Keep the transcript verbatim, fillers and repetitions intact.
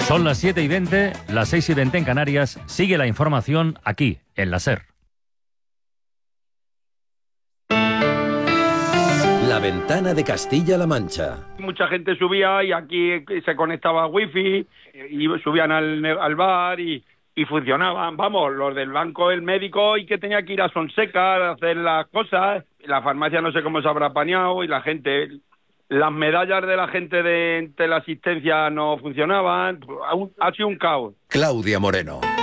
Son las siete y veinte, las seis y veinte en Canarias. Sigue la información aquí, en la SER. La ventana de Castilla-La Mancha. Mucha gente subía y aquí se conectaba a wifi y subían al, al bar y, y funcionaban. Vamos, los del banco, el médico y que tenía que ir a Sonseca a hacer las cosas. La farmacia no sé cómo se habrá apañado y la gente... Las medallas de la gente de, de la asistencia no funcionaban. Ha sido un caos. Claudia Moreno.